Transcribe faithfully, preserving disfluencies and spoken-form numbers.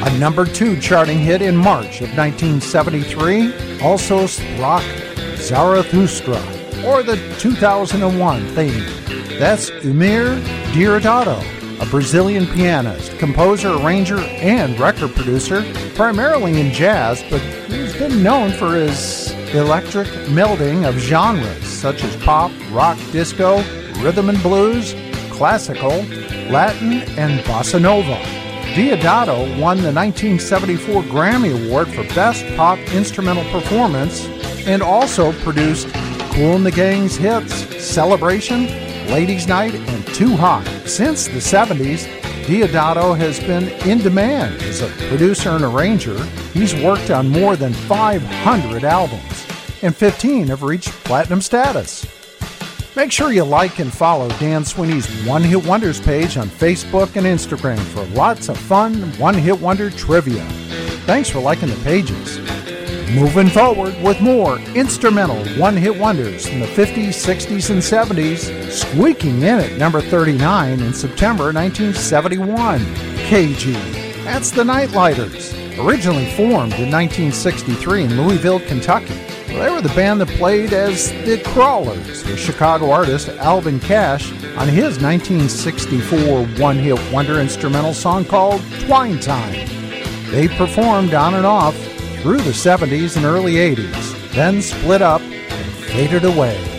A number two charting hit in March of nineteen seventy-three, Also Sprach Zarathustra, or the two thousand one theme. That's Eumir Deodato, a Brazilian pianist, composer, arranger, and record producer, primarily in jazz, but he's been known for his electric melding of genres such as pop, rock, disco, rhythm and blues, classical, Latin, and bossa nova. Deodato won the nineteen seventy-four Grammy Award for Best Pop Instrumental Performance and also produced Kool and the Gang's hits Celebration, Ladies' Night, and Too Hot. Since the seventies, Deodato has been in demand as a producer and arranger. He's worked on more than five hundred albums, and fifteen have reached platinum status. Make sure you like and follow Dan Sweeney's One Hit Wonders page on Facebook and Instagram for lots of fun One Hit Wonder trivia. Thanks for liking the pages. Moving forward with more instrumental One Hit Wonders from the fifties, sixties, and seventies, squeaking in at number thirty-nine in September nineteen seventy-one. K G. That's the Nightlighters. Originally formed in nineteen sixty-three in Louisville, Kentucky. Well, they were the band that played as the Crawlers with Chicago artist Alvin Cash on his nineteen sixty-four one-hit wonder instrumental song called Twine Time. They performed on and off through the seventies and early eighties, then split up and faded away.